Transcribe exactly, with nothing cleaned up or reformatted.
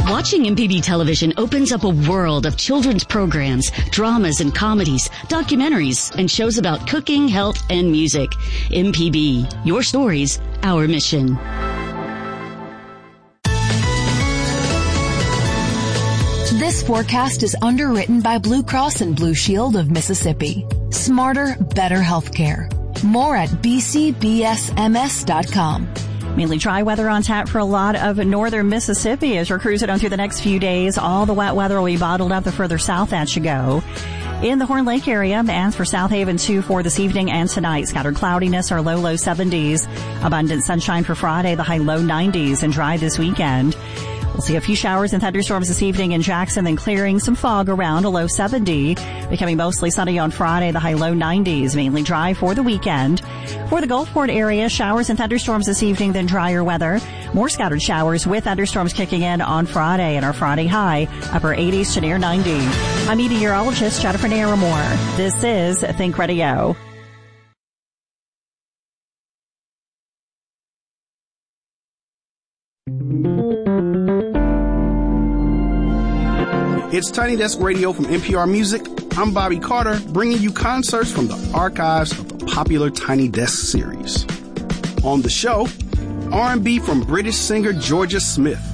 Watching M P B television opens up a world of children's programs, dramas and comedies, documentaries, and shows about cooking, health, and music. M P B, your stories, our mission. This forecast is underwritten by Blue Cross and Blue Shield of Mississippi. Smarter, better healthcare. More at b c b s m s dot com. Mainly dry weather on tap for a lot of northern Mississippi as we're cruising on through the next few days. All the wet weather will be bottled up the further south that you go. In the Horn Lake area, as for South Haven too for this evening and tonight, scattered cloudiness or low, low seventies. Abundant sunshine for Friday, the high low nineties, and dry this weekend. We'll see a few showers and thunderstorms this evening in Jackson, then clearing some fog around a low seventy. Becoming mostly sunny on Friday, the high low nineties, mainly dry for the weekend. For the Gulfport area, showers and thunderstorms this evening, then drier weather. More scattered showers with thunderstorms kicking in on Friday, and our Friday high, upper eighties to near ninety. I'm meteorologist Jennifer Naramore. This is Think Radio. It's Tiny Desk Radio from N P R Music. I'm Bobby Carter, bringing you concerts from the archives of the popular Tiny Desk series. On the show, R and B from British singer Georgia Smith,